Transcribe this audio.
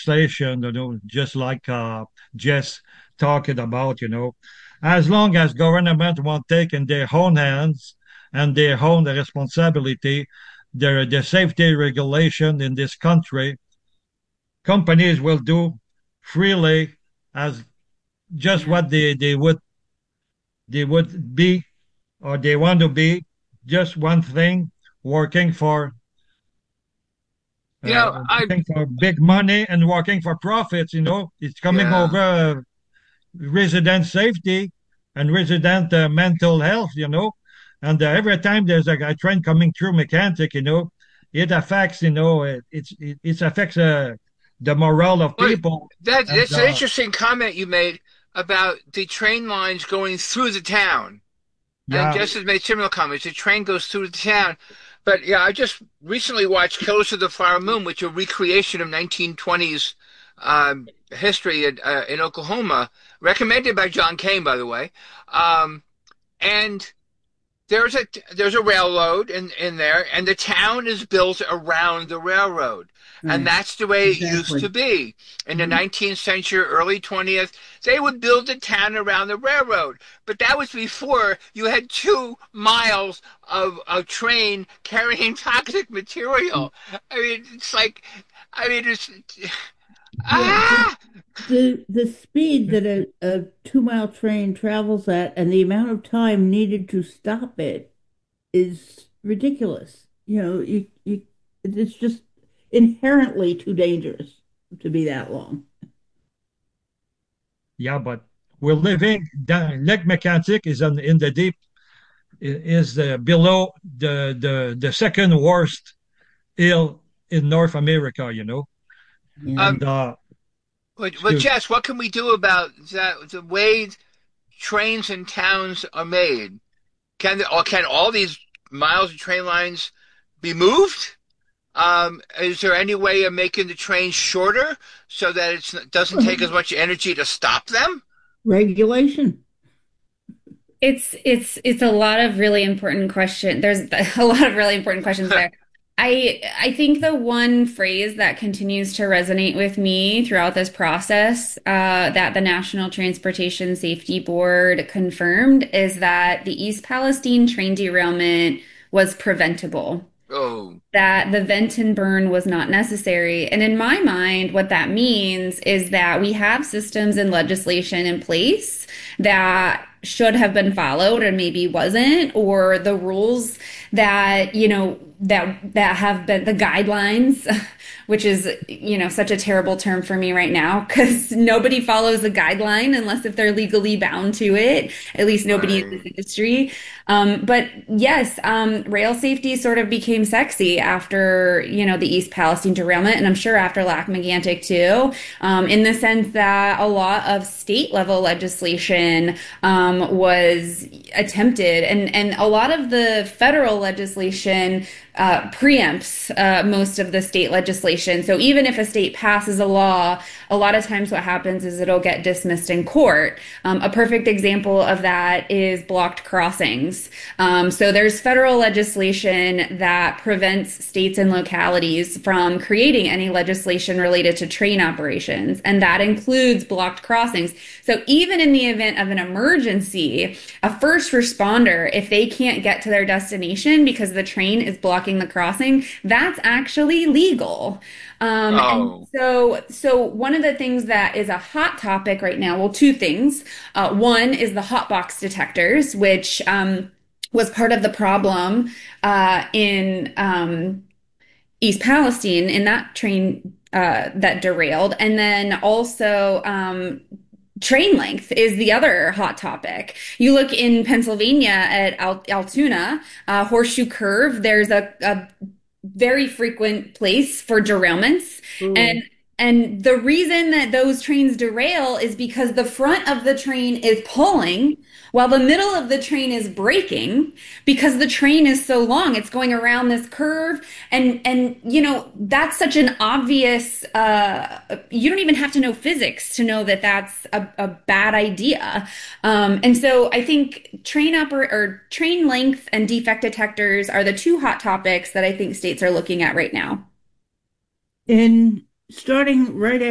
legislation, just like Jess talking about, as long as government won't take in their own hands and their own responsibility, the safety regulation in this country, companies will do freely as just Yeah. what they would be or they want to be, just one thing, working for You know, I working for big money and working for profits. It's coming yeah. over resident safety and resident mental health. And every time there's a train coming through mechanic, it affects, it affects the morale of Well, people. And that's an interesting comment you made about the train lines going through the town. And yeah, Jess has made similar comments. The train goes through the town. But yeah, I just recently watched Killers of the Flower Moon, which is a recreation of 1920s history in Oklahoma, recommended by John Kane, by the way. Um, and there's a railroad in there, and the town is built around the railroad. And Right. that's the way it used to Exactly. be. In the Mhm. 19th century, early 20th, they would build a town around the railroad. But that was before you had 2 miles of a train carrying toxic material. I mean, it's like, I mean, it's, Yeah, ah! the speed that a 2 mile train travels at and the amount of time needed to stop it is ridiculous. It's just inherently too dangerous to be that long. yeah, but we're living down. Lake Megantic is in the deep, is below the second worst hill in North America. Yeah. And Um, but excuse, Jess, what can we do about that? The way trains and towns are made. Can all these miles of train lines be moved? Is there any way of making the trains shorter so that it doesn't take as much energy to stop them? Regulation. It's a lot of really important question. There's a lot of really important questions there. I think the one phrase that continues to resonate with me throughout this process, that the National Transportation Safety Board confirmed is that the East Palestine train derailment was preventable, Oh, that the vent and burn was not necessary. And in my mind, what that means is that we have systems and legislation in place that should have been followed and maybe wasn't, or the rules that, that have been the guidelines, which is, such a terrible term for me right now because nobody follows a guideline unless if they're legally bound to it, at least nobody in right. this industry. But yes, rail safety sort of became sexy after, the East Palestine derailment, and I'm sure after Lac-Mégantic too, in the sense that a lot of state level legislation was attempted, and a lot of the federal legislation preempts most of the state legislation. So even if a state passes a law, a lot of times what happens is it'll get dismissed in court. A perfect example of that is blocked crossings. So there's federal legislation that prevents states and localities from creating any legislation related to train operations, and that includes blocked crossings. So even in the event of an emergency, a first responder, if they can't get to their destination because the train is blocking the crossing, that's actually legal. And Oh, so one of the things that is a hot topic right now, well, two things. One is the hot box detectors, which was part of the problem in East Palestine in that train that derailed. And then also train length is the other hot topic. You look in Pennsylvania at Altoona, Horseshoe Curve, there's a very frequent place for derailments. Ooh. And and the reason that those trains derail is because the front of the train is pulling while the middle of the train is braking because the train is so long. It's going around this curve. And that's such an obvious, you don't even have to know physics to know that that's a bad idea. And so I think train length and defect detectors are the two hot topics that I think states are looking at right now. In starting right